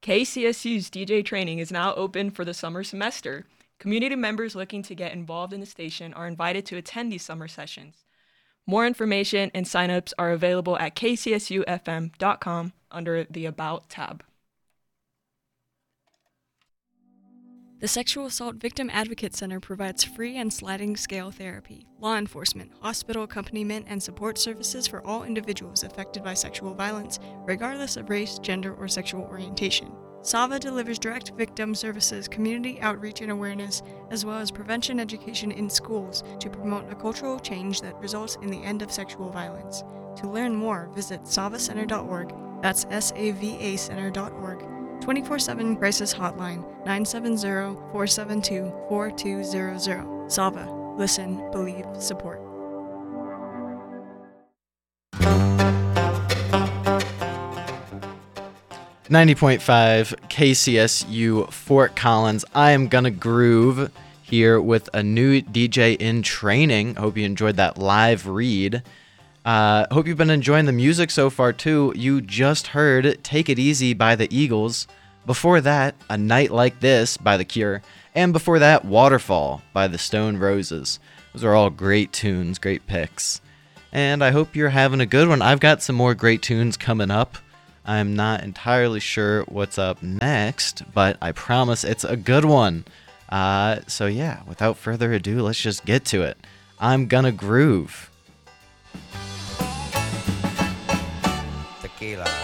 KCSU's DJ training is now open for the summer semester. Community members looking to get involved in the station are invited to attend these summer sessions. More information and signups are available at kcsufm.com under the About tab. The Sexual Assault Victim Advocate Center provides free and sliding scale therapy, law enforcement, hospital accompaniment, and support services for all individuals affected by sexual violence, regardless of race, gender, or sexual orientation. SAVA delivers direct victim services, community outreach and awareness, as well as prevention education in schools to promote a cultural change that results in the end of sexual violence. To learn more, visit savacenter.org. That's SAVA center.org. 24/7 crisis hotline 970-472-4200. SAVA. Listen, believe, support. .5 KCSU Fort Collins. I am gonna groove here with a new DJ in training. Hope you enjoyed that live read. Hope you've been enjoying the music so far too. You just heard Take It Easy by the Eagles. Before that, A Night Like This by The Cure. And before that, Waterfall by the Stone Roses. Those are all great tunes, great picks. And I hope you're having a good one. I've got some more great tunes coming up. I'm not entirely sure what's up next, but I promise it's a good one. So yeah, without further ado, let's just get to it. I'm gonna groove. Tequila.